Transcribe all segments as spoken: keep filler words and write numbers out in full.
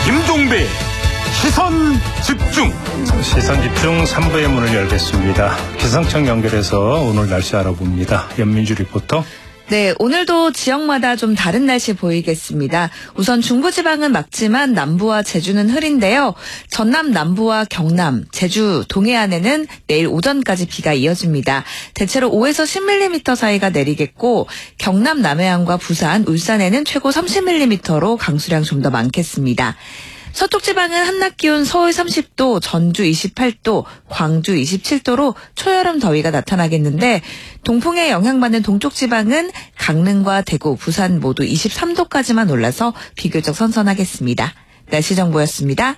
김종배 시선 집중. 시선 집중 삼 부의 문을 열겠습니다. 기상청 연결해서 오늘 날씨 알아봅니다. 연민주 리포터. 네, 오늘도 지역마다 좀 다른 날씨 보이겠습니다. 우선 중부지방은 맑지만 남부와 제주는 흐린데요. 전남 남부와 경남, 제주 동해안에는 내일 오전까지 비가 이어집니다. 대체로 오에서 십 밀리미터 사이가 내리겠고 경남 남해안과 부산, 울산에는 최고 삼십 밀리미터로 강수량 좀 더 많겠습니다. 서쪽 지방은 한낮 기온 서울 삼십 도, 전주 이십팔 도, 광주 이십칠 도로 초여름 더위가 나타나겠는데 동풍에 영향받는 동쪽 지방은 강릉과 대구, 부산 모두 이십삼 도까지만 올라서 비교적 선선하겠습니다. 날씨 정보였습니다.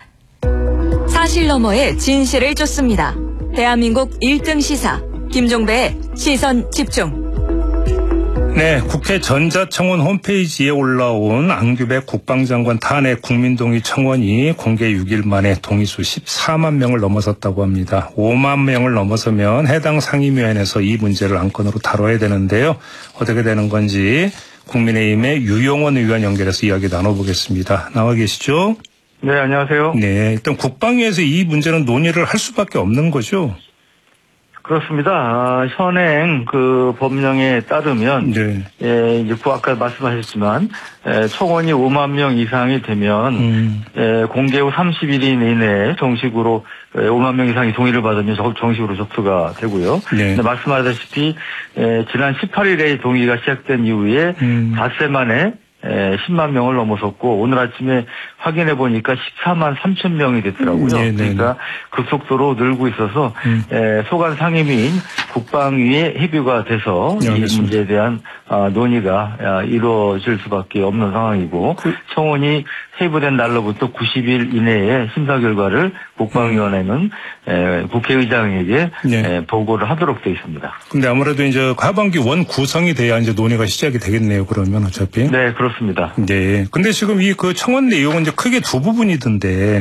사실 너머의 진실을 쫓습니다. 대한민국 일 등 시사 김종배의 시선 집중. 네, 국회 전자청원 홈페이지에 올라온 안규백 국방장관 탄핵 국민동의 청원이 공개 육 일 만에 동의수 십사만 명을 넘어섰다고 합니다. 오만 명을 넘어서면 해당 상임위원회에서 이 문제를 안건으로 다뤄야 되는데요. 어떻게 되는 건지 국민의힘의 유용원 의원 연결해서 이야기 나눠보겠습니다. 나와 계시죠? 네, 안녕하세요. 네, 일단 국방위에서 이 문제는 논의를 할 수밖에 없는 거죠? 그렇습니다. 아, 현행 그 법령에 따르면, 네. 예, 이제 그 아까 말씀하셨지만, 예, 청원이 오만 명 이상이 되면, 음. 예, 공개 후 삼십 일 이내에 정식으로 예, 오만 명 이상이 동의를 받으면 정식으로 접수가 되고요. 네. 근데 말씀하셨다시피, 예, 지난 십팔 일에 동의가 시작된 이후에 음. 닷새 만에 에, 십만 명을 넘어섰고 오늘 아침에 확인해 보니까 십사만 삼천 명이 됐더라고요. 네네. 그러니까 급속도로 늘고 있어서 음. 에, 소관 상임위인 국방위의 협의가 돼서 네, 이 알겠습니다. 문제에 대한 아, 논의가 아, 이루어질 수밖에 없는 상황이고 그... 청원이 회부된 날로부터 구십 일 이내에 심사 결과를 국방위원회는 에, 국회의장에게 네. 에, 보고를 하도록 되어 있습니다. 근데 아무래도 이제 하반기 원 구성이 돼야 이제 논의가 시작이 되겠네요. 그러면 어차피. 네, 그렇습니다. 네. 근데 지금 이 그 청원 내용은 이제 크게 두 부분이던데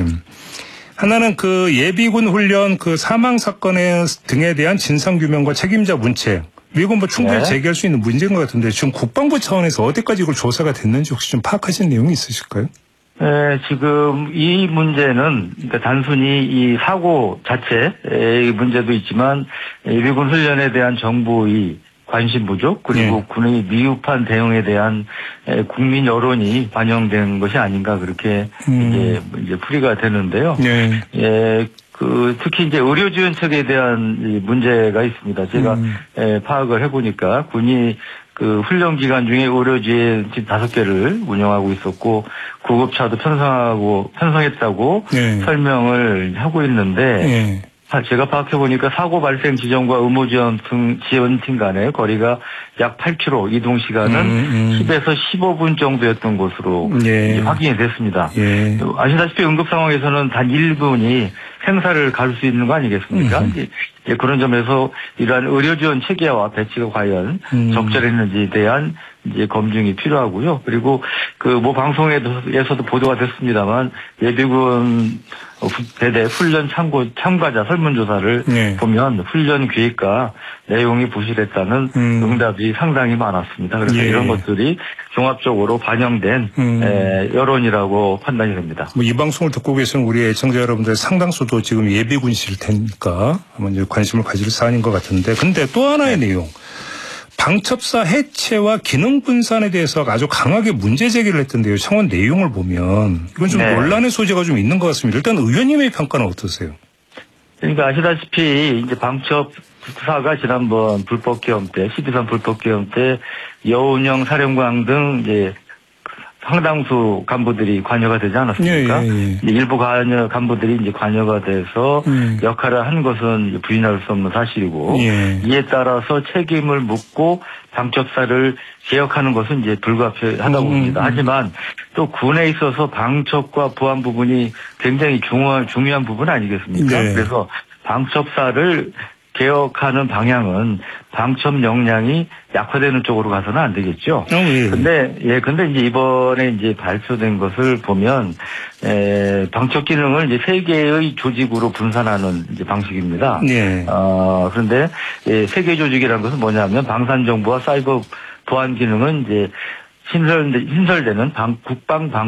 하나는 그 예비군 훈련 그 사망 사건에 등에 대한 진상 규명과 책임자 문책. 이건 뭐 충분히 네. 제기할 수 있는 문제인 것 같은데 지금 국방부 차원에서 어디까지 이걸 조사가 됐는지 혹시 좀 파악하신 내용이 있으실까요? 네, 지금 이 문제는 그러니까 단순히 이 사고 자체의 문제도 있지만 예비군 훈련에 대한 정부의 관심 부족 그리고 네. 군의 미흡한 대응에 대한 국민 여론이 반영된 것이 아닌가 그렇게 음. 이제 이제 풀이가 되는데요. 네. 예, 그 특히 이제 의료 지원책에 대한 문제가 있습니다. 제가 음. 예, 파악을 해보니까 군이 그 훈련 기간 중에 의료지원 다섯 개를 운영하고 있었고 구급차도 편성하고 편성했다고 네. 설명을 하고 있는데. 네. 제가 파악해보니까 사고 발생 지점과 의무지원 등 지원팀 간의 거리가 약 팔 킬로미터, 이동 시간은 음, 음. 십에서 십오 분 정도였던 것으로 예. 확인이 됐습니다. 예. 아시다시피 응급 상황에서는 단 일 분이 행사를 갈 수 있는 거 아니겠습니까? 음. 이제 그런 점에서 이러한 의료지원 체계와 배치가 과연 음. 적절했는지에 대한 이제 검증이 필요하고요. 그리고 그 뭐 방송에서도 보도가 됐습니다만 예비군 대대 훈련 참고 참가자 설문조사를 네. 보면 훈련 계획과 내용이 부실했다는 음. 응답이 상당히 많았습니다. 그래서 예. 이런 것들이 종합적으로 반영된 음. 에, 여론이라고 판단이 됩니다. 뭐 이 방송을 듣고 계신 우리 애청자 여러분들 상당수도 지금 예비군이실 테니까 아마 이제 관심을 가질 사안인 것 같은데, 근데 또 하나의 네. 내용. 방첩사 해체와 기능 분산에 대해서 아주 강하게 문제 제기를 했던데요. 청원 내용을 보면 이건 좀 네. 논란의 소지가 좀 있는 것 같습니다. 일단 의원님의 평가는 어떠세요? 그러니까 아시다시피 이제 방첩사가 지난번 불법 계엄 때, 십이삼 불법 계엄 때 여운형 사령관 등 이제 상당수 간부들이 관여가 되지 않았습니까? 예, 예, 예. 일부 관여 간부들이 이제 관여가 돼서 음. 역할을 한 것은 부인할 수 없는 사실이고 예. 이에 따라서 책임을 묻고 방첩사를 개혁하는 것은 이제 불가피하다고 음, 봅니다. 음. 하지만 또 군에 있어서 방첩과 보안 부분이 굉장히 중요한 중요한 부분 아니겠습니까? 네. 그래서 방첩사를 개혁하는 방향은 방첩 역량이 약화되는 쪽으로 가서는 안 되겠죠. 어, 예. 근데, 예, 근데 이제 이번에 이제 발표된 것을 보면, 에, 방첩 기능을 이제 세 개의 조직으로 분산하는 이제 방식입니다. 예. 어, 그런데, 예, 세 개 조직이라는 것은 뭐냐면 방산정보와 사이버 보안 기능은 이제 신설, 신설되는 방, 국방 방